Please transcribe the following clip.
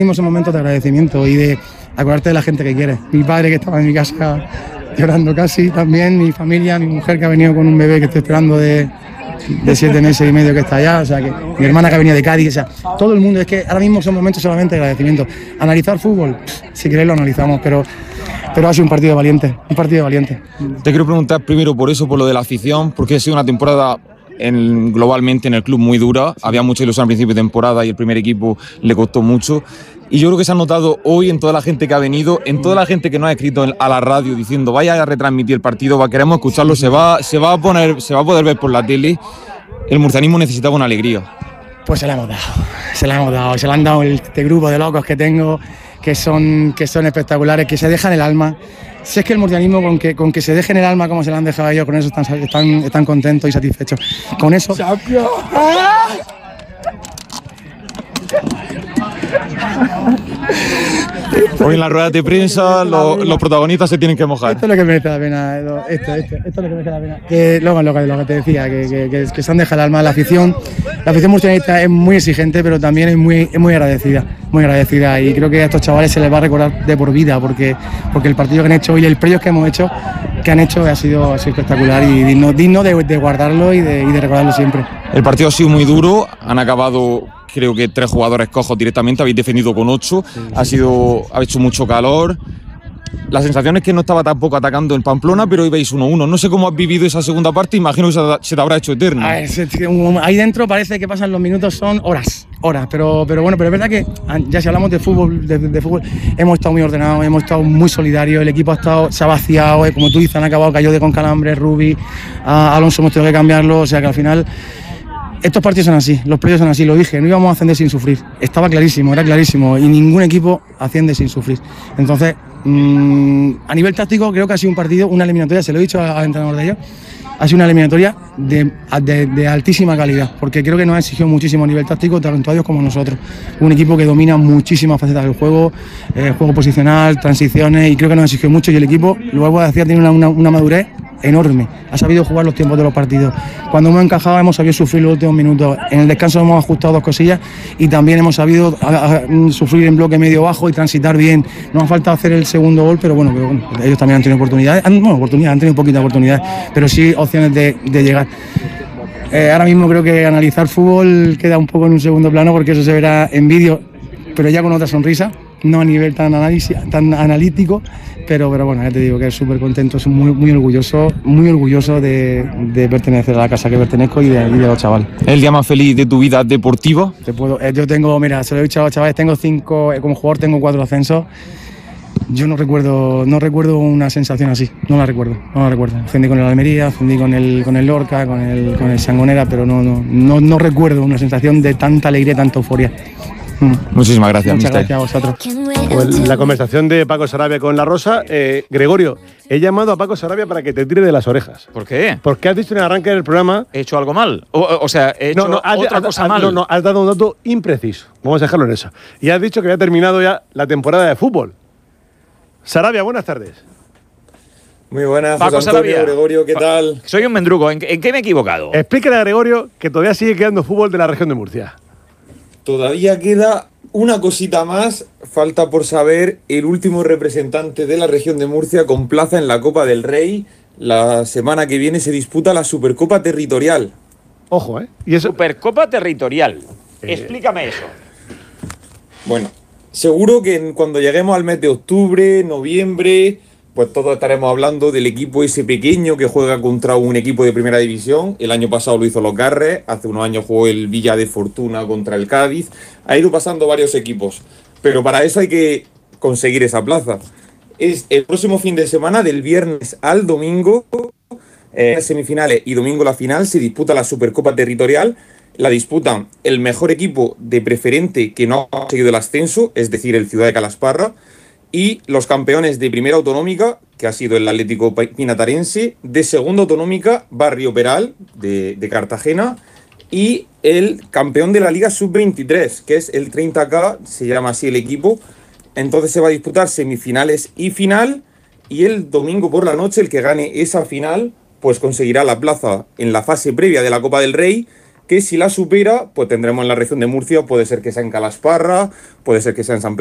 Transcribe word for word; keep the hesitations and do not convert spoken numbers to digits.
Esos momentos de agradecimiento y de acordarte de la gente que quieres. Mi padre que estaba en mi casa llorando casi también, mi familia, mi mujer que ha venido con un bebé que estoy esperando de, de siete meses y medio que está allá, o sea que mi hermana que ha venido de Cádiz, o sea, todo el mundo, es que ahora mismo son momentos solamente de agradecimiento. Analizar fútbol, si queréis lo analizamos, pero, pero ha sido un partido valiente, un partido valiente. Te quiero preguntar primero por eso, por lo de la afición, porque ha sido una temporada en, globalmente en el club muy dura, había mucha ilusión al principio de temporada y el primer equipo le costó mucho. Y yo creo que se ha notado hoy en toda la gente que ha venido, en toda la gente que nos ha escrito a la radio diciendo vaya a retransmitir el partido, va, queremos escucharlo, se va, se va a poner, se va a poder ver por la tele. El murcianismo necesitaba una alegría. Pues se la hemos dado, se la hemos dado, se la han dado este grupo de locos que tengo, que son, que son espectaculares, que se dejan el alma. Si es que el murcianismo, con que, con que se dejen el alma como se la han dejado a ellos, con eso están, están, están contentos y satisfechos. Con eso... Hoy en la rueda de prensa los, los protagonistas se tienen que mojar. Esto es lo que merece la pena, esto, esto, esto es lo que merece la pena. Que, luego, lo, que, lo que te decía, que, que, que, que se han dejado el alma. La afición, la afición murcianista es muy exigente, pero también es muy, es muy agradecida, muy agradecida. Y creo que a estos chavales se les va a recordar de por vida, porque, porque el partido que han hecho y el previos que hemos hecho, que han hecho ha sido, ha sido espectacular y digno, digno de, de guardarlo y de, y de recordarlo siempre. El partido ha sido muy duro, han acabado... Creo que tres jugadores cojos directamente, habéis defendido con ocho, sí, sí, ha sido, ha hecho mucho calor. La sensación es que no estaba tampoco atacando en Pamplona, pero ibais uno uno. No sé cómo has vivido esa segunda parte, imagino que se te habrá hecho eterno. Ver, ahí dentro parece que pasan los minutos, son horas, horas, pero, pero bueno, pero es verdad que ya si hablamos de fútbol, de, de fútbol, hemos estado muy ordenados, hemos estado muy solidarios, el equipo ha estado, se ha vaciado, como tú dices, han acabado Cayó de con calambre, Rubi, a Alonso hemos tenido que cambiarlo, o sea que al final... Estos partidos son así, los partidos son así, lo dije, no íbamos a ascender sin sufrir, estaba clarísimo, era clarísimo, y ningún equipo asciende sin sufrir. Entonces, mmm, a nivel táctico creo que ha sido un partido, una eliminatoria, se lo he dicho al entrenador de ellos, ha sido una eliminatoria de, de, de altísima calidad, porque creo que nos ha exigido muchísimo a nivel táctico, tanto a ellos como a nosotros. Un equipo que domina muchísimas facetas del juego, eh, juego posicional, transiciones, y creo que nos ha exigido mucho, y el equipo, lo vuelvo a decir, tiene una, una, una madurez enorme, ha sabido jugar los tiempos de los partidos. Cuando hemos encajado hemos sabido sufrir los últimos minutos, en el descanso hemos ajustado dos cosillas y también hemos sabido a, a, sufrir en bloque medio bajo y transitar bien. Nos ha faltado hacer el segundo gol, pero bueno, pero bueno ellos también han tenido oportunidades, han, bueno, oportunidades, han tenido poquitas oportunidades, pero sí opciones de, de llegar. Eh, ahora mismo creo que analizar fútbol queda un poco en un segundo plano porque eso se verá en vídeo, pero ya con otra sonrisa, no a nivel tan, análisis, tan analítico. Pero, pero bueno, ya te digo que es súper contento, soy muy, muy orgulloso, muy orgulloso de, de pertenecer a la casa que pertenezco y de, y de los chavales. ¿El día más feliz de tu vida deportiva? Te puedo, eh, yo tengo, mira, se lo he dicho a los chavales, tengo cinco, eh, como jugador tengo cuatro ascensos. Yo no recuerdo, no recuerdo una sensación así, no la recuerdo, no la recuerdo. Ascendí con el Almería, ascendí con el, con el Lorca, con el, con el Sangonera, pero no, no, no, no recuerdo una sensación de tanta alegría, tanta euforia. Muchísimas gracias. Muchas mister. gracias a vosotros. Pues la conversación de Paco Sarabia con La Rosa. Eh, Gregorio, he llamado a Paco Sarabia para que te tire de las orejas. ¿Por qué? Porque has dicho en el arranque del programa... ¿He hecho algo mal? O, o sea, he hecho no, no, has, otra has, cosa has, mal. No, no, has dado un dato impreciso. Vamos a dejarlo en eso. Y has dicho que había terminado ya la temporada de fútbol. Sarabia, buenas tardes. Muy buenas, Paco José Antonio, Sarabia. Gregorio, ¿qué tal? Soy un mendrugo. ¿En, ¿En qué me he equivocado? Explícale a Gregorio que todavía sigue quedando fútbol de la región de Murcia. Todavía queda una cosita más. Falta por saber el último representante de la región de Murcia con plaza en la Copa del Rey. La semana que viene se disputa la Supercopa Territorial. Ojo, ¿eh? ¿Y eso? Supercopa Territorial. Eh... Explícame eso. Bueno, seguro que cuando lleguemos al mes de octubre, noviembre, pues todos estaremos hablando del equipo ese pequeño que juega contra un equipo de primera división. El año pasado lo hizo los Garres, hace unos años jugó el Villa de Fortuna contra el Cádiz. Ha ido pasando varios equipos, pero para eso hay que conseguir esa plaza. Es el próximo fin de semana, del viernes al domingo, eh, semifinales y domingo la final, se disputa la Supercopa Territorial. La disputan el mejor equipo de preferente que no ha conseguido el ascenso, es decir, el Ciudad de Calasparra, y los campeones de primera autonómica, que ha sido el Atlético Pinatarense, de segunda autonómica, Barrio Peral, de, de Cartagena, y el campeón de la Liga sub veintitrés, que es el treinta K, se llama así el equipo. Entonces se va a disputar semifinales y final, y el domingo por la noche el que gane esa final, pues conseguirá la plaza en la fase previa de la Copa del Rey, que si la supera, pues tendremos en la región de Murcia, puede ser que sea en Calasparra, puede ser que sea en San Pedro